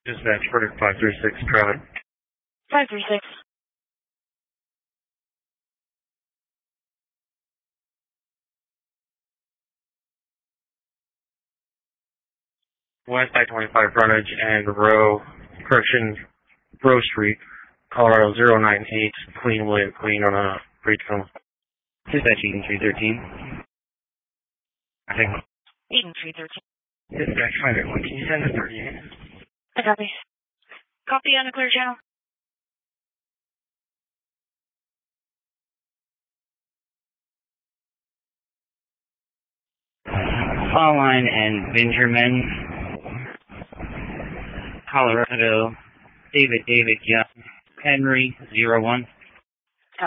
Dispatch for 536 traffic. 536. West I-25 frontage and Row Street, Colorado 098, clean on a breach tunnel. Dispatch Eden 313. I think. Eden 313. Dispatch 581, can you send a 38? I copy. Copy on the clear channel. Fall line and Benjamin, Colorado, David Young, Henry 01.